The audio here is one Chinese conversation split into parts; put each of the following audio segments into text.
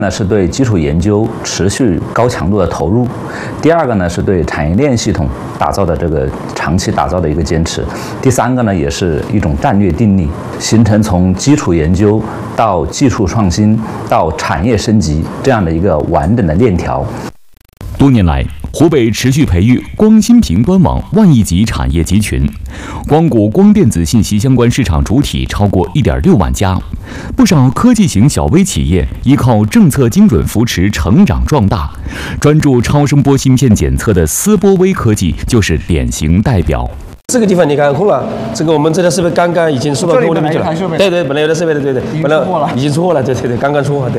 是对基础研究持续高强度的投入，第二个呢是对产业链系统打造的这个长期打造的一个坚持，第三个呢也是一种战略定力，形成从基础研究到技术创新到产业升级这样的一个完整的链条。 多年来，湖北持续培育光芯屏端网万亿级产业集群，光谷光电子信息相关市场主体超过1.6万家，不少科技型小微企业依靠政策精准扶持成长壮大。专注超声波芯片检测的思波微科技就是典型代表。 这个地方你看空了，这个我们这个设备刚刚已经送到客户那边去了。对，本来有的设备的，对，本来已经出货了，对，刚刚出货，对。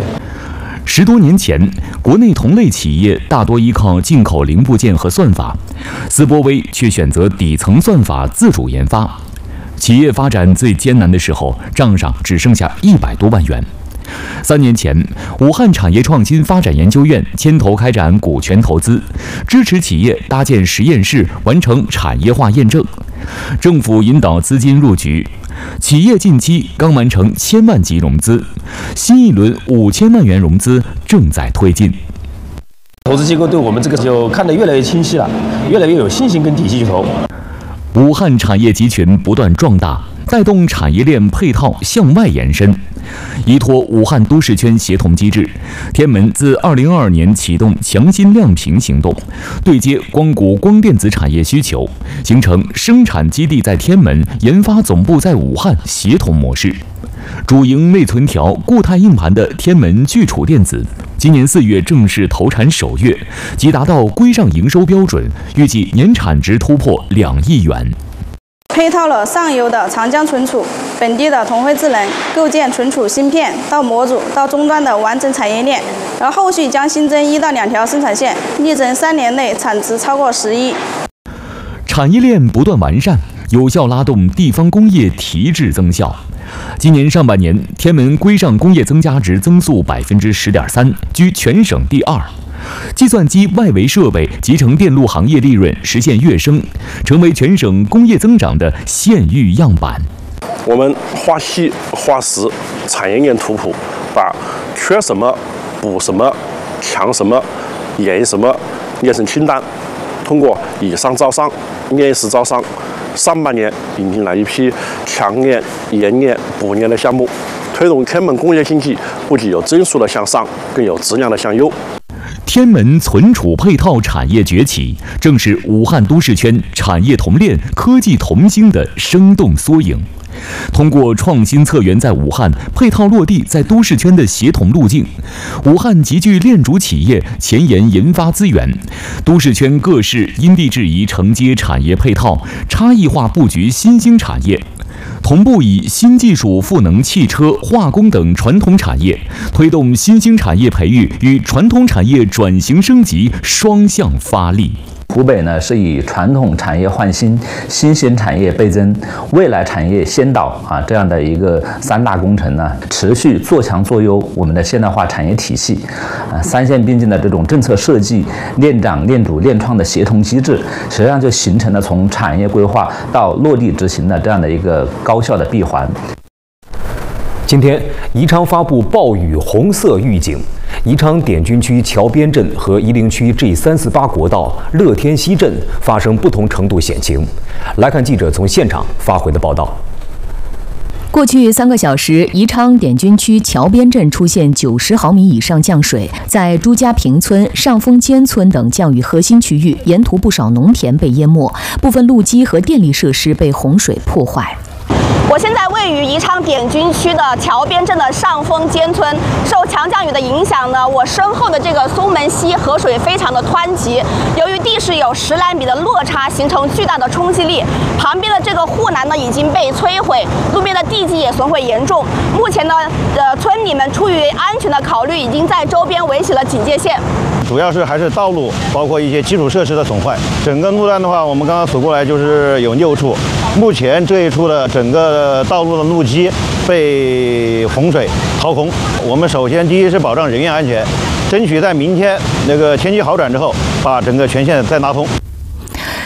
10多年前，国内同类企业大多依靠进口零部件和算法，思波微却选择底层算法自主研发。企业发展最艰难的时候，账上只剩下100多万元。3年前，武汉产业创新发展研究院牵头开展股权投资，支持企业搭建实验室，完成产业化验证。政府引导资金入局，企业近期刚完成1000万级融资，新一轮5000万元融资正在推进。 投资机构对我们这个就看得越来越清晰了，越来越有信心跟体系去投。 武汉产业集群不断壮大，带动产业链配套向外延伸。依托武汉都市圈协同机制，天门自2022年启动强心亮屏行动，对接光谷光电子产业需求，形成生产基地在天门、研发总部在武汉协同模式。主营内存条、固态硬盘的天门聚储电子，今年4月正式投产首月，即达到规上营收标准，预计年产值突破2亿元。 配套了上游的长江存储、本地的同汇智能，构建存储芯片到模组到终端的完整产业链，而后续将新增1到2条生产线，力争3年内产值超过10亿。 产业链不断完善，有效拉动地方工业提质增效。今年上半年，天门规上工业增加值增速10.3%，居全省第2。计算机外围设备、集成电路行业利润实现跃升，成为全省工业增长的县域样板。 我们花细花实，产业链图谱，把缺什么、补什么、强什么、严什么列成清单，通过以商招商、面试招商，上半年引进了一批强链、严链、补链的项目，推动天门工业经济不仅有增速的向上，更有质量的向优。 天门存储配套产业崛起，正是武汉都市圈产业同链、科技同心的生动缩影。通过创新策源在武汉、配套落地在都市圈的协同路径，武汉集聚链主企业前沿研发资源，都市圈各市因地制宜承接产业配套，差异化布局新兴产业。同步以新技术赋能汽车、化工等传统产业，推动新兴产业培育与传统产业转型升级双向发力。 湖北呢是以传统产业换新、新兴产业倍增、未来产业先导这样的一个3大工程呢，持续做强做优我们的现代化产业体系，3线并进的这种政策设计、链长、链主、链创的协同机制，实际上就形成了从产业规划到落地执行的这样的一个高效的闭环。 今天，宜昌发布暴雨红色预警。宜昌滇军区桥边镇和夷陵区 G348国道乐天西镇发生不同程度险情。来看记者从现场发回的报道。 过去3个小时，宜昌滇军区桥边镇出现90毫米以上降水，在朱家坪村、上峰尖村等降雨核心区域，沿途不少农田被淹没，部分路基和电力设施被洪水破坏。 我现在位于宜昌滇军区的桥边镇的上峰尖村，受强降雨的影响呢，我身后的这个松门溪河水非常的湍急，由于地势有10来米的落差，形成巨大的冲击力，旁边的这个护栏呢已经被摧毁，路面的地基也损毁严重。目前呢，村里们出于安全的考虑，已经在周边围起了警戒线。 主要是还是道路，包括一些基础设施的损坏。整个路段的话，我们刚刚走过来就是有6处，目前这一处的整个道路的路基被洪水掏空。我们首先第一是保障人员安全，争取在明天那个天气好转之后，把整个全线再拉通。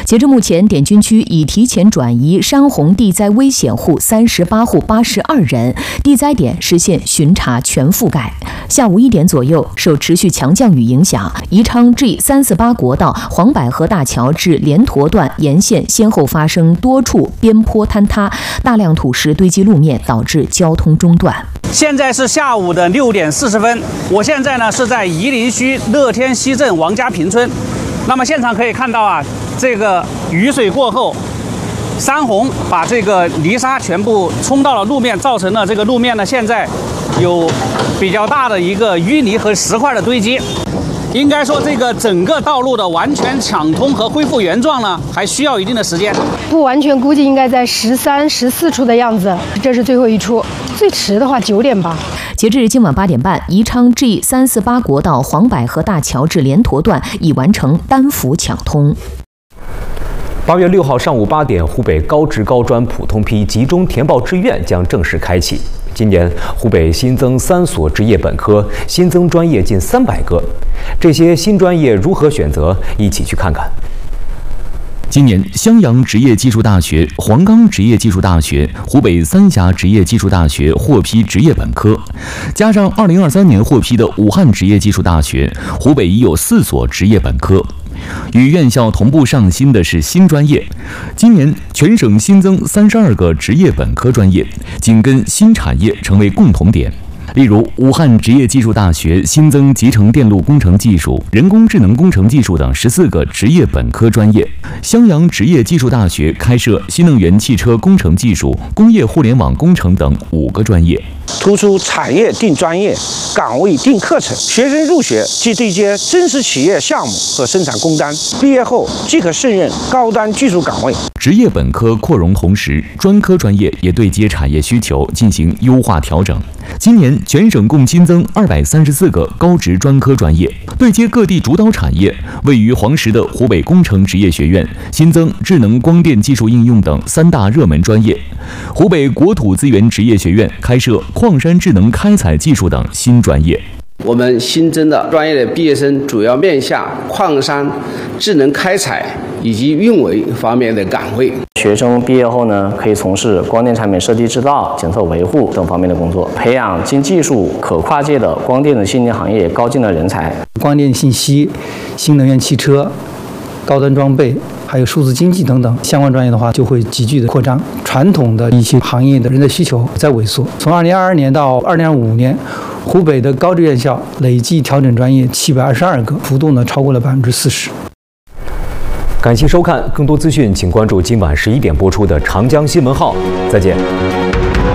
截至目前，点军区已提前转移山洪地灾危险户38户82人，地灾点实现巡查全覆盖。下午1点左右，受持续强降雨影响，宜昌 G348国道黄百合大桥至莲坨段沿线先后发生多处边坡坍塌，大量土石堆积路面，导致交通中断。 现在是下午的6点40分，我现在呢是在夷陵区乐天西镇王家坪村。那么现场可以看到啊，这个雨水过后，山洪把这个泥沙全部冲到了路面，造成了这个路面呢现在有比较大的一个淤泥和石块的堆积。应该说，这个整个道路的完全抢通和恢复原状呢，还需要一定的时间。 不完全估计应该在13、14处的样子，这是最后一处，最迟的话9点吧。 截至今晚8点半，宜昌 G348国道黄百合大桥至莲坨段已完成单幅抢通。 8月6号上午8点，湖北高职高专普通批集中填报志愿将正式开启。今年湖北新增3所职业本科，新增专业近300个。这些新专业如何选择？一起去看看。 今年，襄阳职业技术大学、黄冈职业技术大学、湖北三峡职业技术大学获批职业本科，加上2023年获批的武汉职业技术大学，湖北已有4所职业本科。与院校同步上新的是新专业，今年全省新增32个职业本科专业，紧跟新产业成为共同点。例如，武汉职业技术大学新增集成电路工程技术、人工智能工程技术等14个职业本科专业；襄阳职业技术大学开设新能源汽车工程技术、工业互联网工程等5个专业。 突出产业定专业、岗位定课程，学生入学即对接真实企业项目和生产工单，毕业后即可胜任高端技术岗位。 职业本科扩容同时，专科专业也对接产业需求进行优化调整。今年全省共新增234个高职专科专业，对接各地主导产业。位于黄石的湖北工程职业学院新增智能光电技术应用等3大热门专业。湖北国土资源职业学院开设矿山智能开采技术等新专业。 我们新增的专业的毕业生主要面向矿山、智能开采以及运维方面的岗位。 学生毕业后呢，可以从事光电产品设计制造、检测维护等方面的工作，培养经技术可跨界的光电的先进行业高净的人才。 光电信息、新能源汽车、高端装备，还有数字经济等等相关专业的话，就会急剧的扩张。传统的一些行业的人的需求在萎缩。从2022年到2025年，湖北的高职院校累计调整专业722个，幅度呢超过了40%。 感谢收看，更多资讯请关注今晚11点播出的长江新闻号。再见。